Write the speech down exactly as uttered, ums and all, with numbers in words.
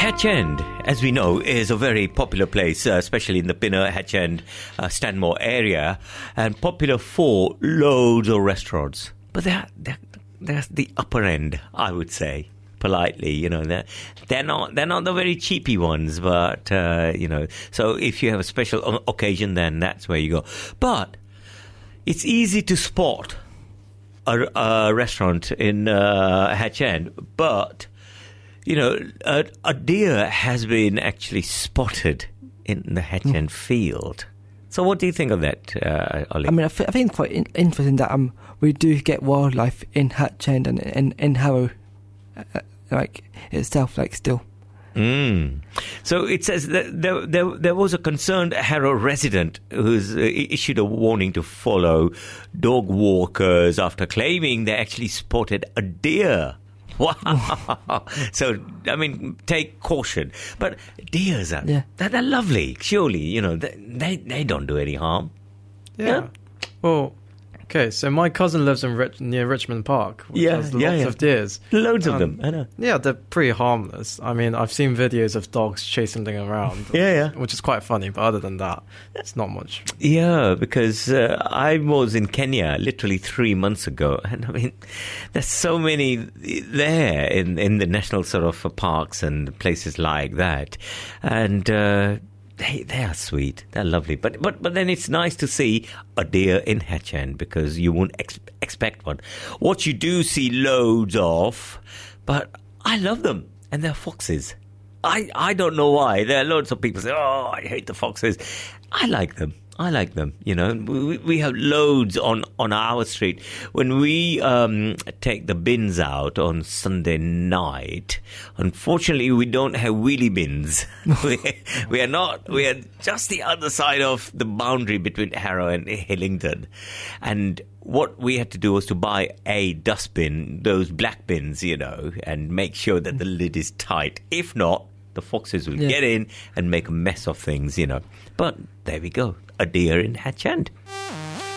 Hatch End, as we know, is a very popular place, uh, especially in the Pinner, Hatch End, uh, Stanmore area, and popular for loads of restaurants. But they're, they're, they're the upper end, I would say, politely. You know, they're, they're not they're not the very cheapy ones, but uh, you know. So if you have a special o- occasion, then that's where you go. But it's easy to spot a, a restaurant in uh, Hatch End, but you know, a, a deer has been actually spotted in the Hatch End mm. field. So what do you think of that, uh, Ollie? I mean, I, th- I think it's quite in- interesting that um we do get wildlife in Hatch End and in, in Harrow, uh, like, itself, like, still. Mm. So it says that there, there, there was a concerned Harrow resident who's uh, issued a warning to follow dog walkers after claiming they actually spotted a deer. Wow. So, I mean, take caution. But deers are, yeah. they're, they're lovely, surely. You know, they, they, they don't do any harm. Yeah. yeah. Well, okay, so my cousin lives in Rich, near Richmond Park, which yeah, has lots yeah, yeah. of deers. Loads um, of them, I know. Yeah, they're pretty harmless. I mean, I've seen videos of dogs chasing them around. yeah, yeah. Which is quite funny, but other than that, it's not much. Yeah, because uh, I was in Kenya literally three months ago, and I mean, there's so many there in, in the national sort of parks and places like that, and uh, they they are sweet, they're lovely. But but but then it's nice to see a deer in Hatch End because you won't ex- expect one. What you do see loads of, but I love them, and they're foxes. I, I don't know why. There are loads of people say, oh, I hate the foxes. I like them. I like them, you know. We, we have loads on, on our street. When we um, take the bins out on Sunday night, unfortunately, we don't have wheelie bins. we, we are not, we are just the other side of the boundary between Harrow and Hillingdon. And what we had to do was to buy a dustbin, those black bins, you know, and make sure that the lid is tight. If not, the foxes will yeah. get in and make a mess of things, you know. But there we go. A deer in Hatch End.